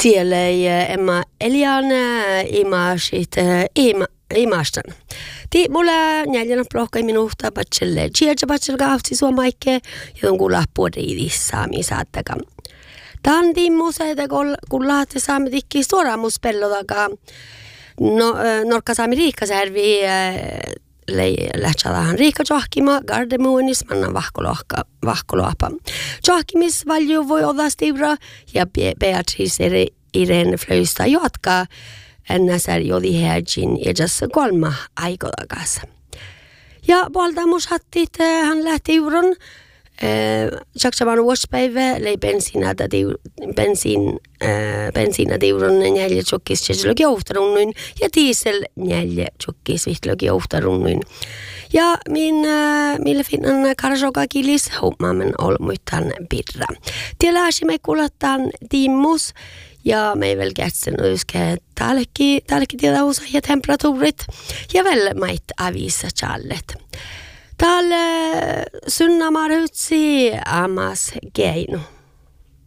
Tielle Emma Elian imastan. Ti mulla neljänä plohkai minuuta patselle. Chiedja patsel kahtsi sua maikke, joten kuulla puoliidis saami saattakaan. Tämän timmuseita, kun lahti saami tikki suoraan mus pellotakaan. No, norkka saami riikkasärvi lähtsalahan riikka johkima gardemuunis mannan vahkoloapa. Johkimis valju voi olla stivra ja Beatrice Irene Flöistä jatkaa ennäsär jodi hergin edessä 3 aikolakas. Ja poltamushattit hän lähti euron. Saksavan vuosipäivä lei bensiinadeuron 4 tjokkis tjeslöki johtarunnuin ja diesel 4 tjokkis vihtloki johtarunnuin. Ja millä finnan karsoka kilis hommaamen olmuitan pirra. Tiellä asiamme kuulattaan timmus ja me ei vielä kätsen yskä täälläkin tiedä osa ja temperatuurit ja väl mait avissa challet. Täällä synnämär utsi amas keino.